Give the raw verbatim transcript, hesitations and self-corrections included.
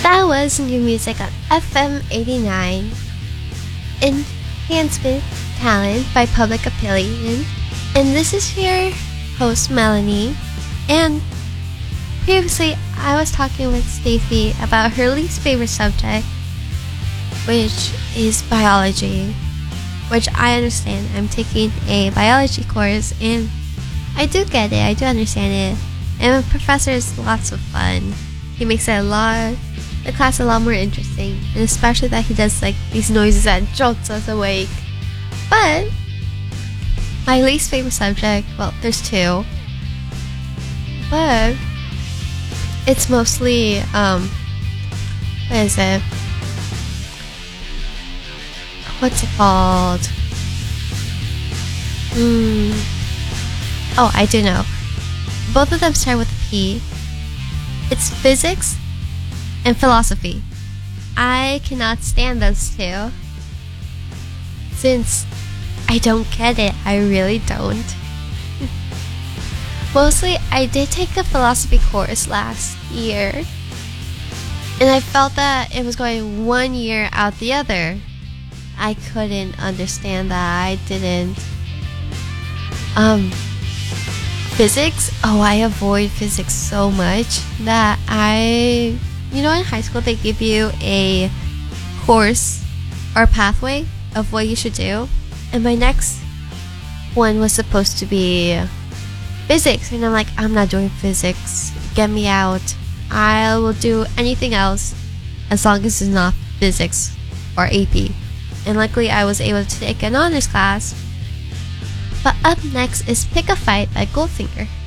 That was new music on F M eighty-nine. Enhancement Talent by Public Opinion. And this is your host, Melanie. And previously, I was talking with Stacy about her least favorite subject, which is biology. Which I understand. I'm taking a biology course, and I do get it. I do understand it. And the professor is lots of fun. He makes it a lot, the class a lot more interesting, and especially that he does like these noises that jolts us awake. But my least favorite subject, well, there's two, but it's mostly um, what is it? What's it called? Hmm. Oh, I do know. Both of them start with a P. It's physics and philosophy. I cannot stand those two. Since I don't get it, I really don't. Mostly, I did take a philosophy course last year, and I felt that it was going one year out the other. I couldn't understand that. I didn't. Um, physics? Oh, I avoid physics so much that I, you know, in high school they give you a course or pathway of what you should do. And my next one was supposed to be physics. And I'm like, I'm not doing physics. Get me out. I will do anything else as long as it's not physics or A P. And luckily I was able to take an honors class. But up next is Pick a Fight by Goldfinger.